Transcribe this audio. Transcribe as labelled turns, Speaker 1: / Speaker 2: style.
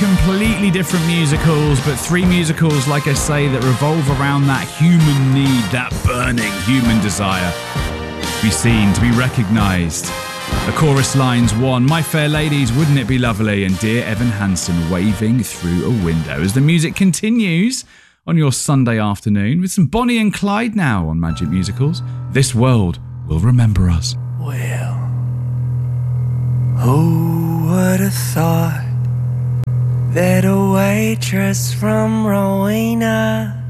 Speaker 1: completely different musicals, but three musicals, like I say, that revolve around that human need, that burning human desire to be seen, to be recognised. The chorus lines one, "My fair ladies, wouldn't it be lovely?" and "Dear Evan Hansen waving through a window." As the music continues on your Sunday afternoon with some Bonnie and Clyde now on Magic Musicals. This world will remember us.
Speaker 2: Well, who would have thought that a waitress from Rowena